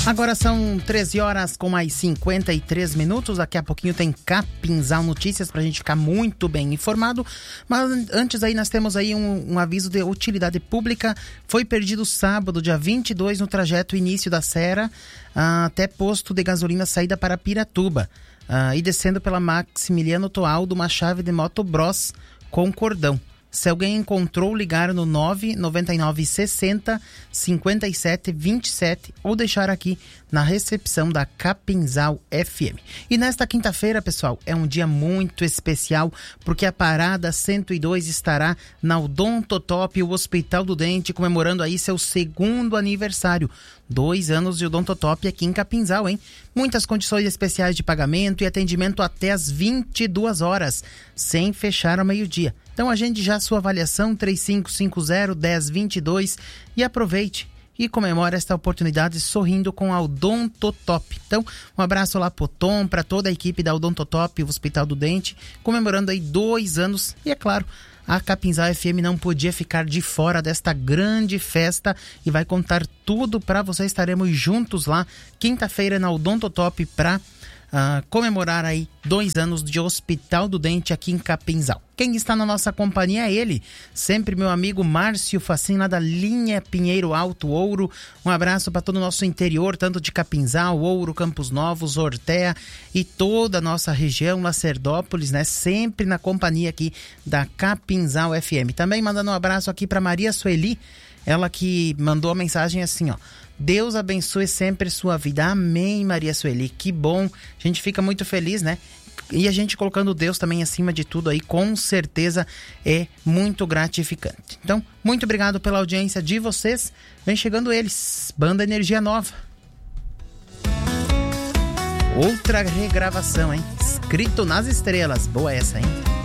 Agora são 13 horas com mais 53 minutos. Daqui a pouquinho tem Capinzal Notícias pra gente ficar muito bem informado. Mas antes aí nós temos aí um aviso de utilidade pública. Foi perdido sábado, dia 22, no trajeto início da Serra até posto de gasolina saída para Piratuba. E descendo pela Maximiliano Toaldo, uma chave de motobros com cordão. Se alguém encontrou, ligar no 999 60 57 27 ou deixar aqui na recepção da Capinzal FM. E nesta quinta-feira, pessoal, é um dia muito especial porque a Parada 102 estará na Odontotop, o Hospital do Dente, comemorando aí seu segundo aniversário. 2 anos de Odontotop aqui em Capinzal, hein? Muitas condições especiais de pagamento e atendimento até às 22 horas, sem fechar ao meio-dia. Então agende já sua avaliação 3550-1022 e aproveite e comemore esta oportunidade sorrindo com a Odontotop. Então, um abraço lá pro Tom, para toda a equipe da Odontotop, o Hospital do Dente, comemorando aí 2 anos. E é claro, a Capinzal FM não podia ficar de fora desta grande festa e vai contar tudo para você. Estaremos juntos lá quinta-feira na Odontotop para comemorar aí 2 anos de Hospital do Dente aqui em Capinzal. Quem está na nossa companhia é ele, sempre meu amigo Márcio Facim, lá da linha Pinheiro Alto Ouro. Um abraço para todo o nosso interior, tanto de Capinzal, Ouro, Campos Novos, Ortea e toda a nossa região, Lacerdópolis, né? Sempre na companhia aqui da Capinzal FM. Também mandando um abraço aqui para Maria Sueli, ela que mandou a mensagem assim, ó: Deus abençoe sempre sua vida. Amém, Maria Sueli. Que bom. A gente fica muito feliz, né? E a gente colocando Deus também acima de tudo aí, com certeza é muito gratificante. Então, muito obrigado pela audiência de vocês. Vem chegando eles, Banda Energia Nova. Outra regravação, hein? Escrito nas Estrelas. Boa essa, hein?